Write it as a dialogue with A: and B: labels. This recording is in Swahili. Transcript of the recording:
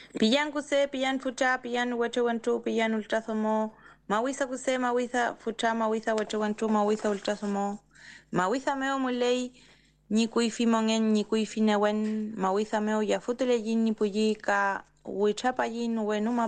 A: Piyan kuse, piyan futa, piyan wete wantu, piyan ultrasomo. Mawisa kuse, mawisa futa, mawisa wete wantu, mawisa ultrasomo. Mawisa meo mulei, ni kuifi mongen, ni kuifi newen. Mawisa meo ya futule yin ni puyi ka wichapa yin wenuma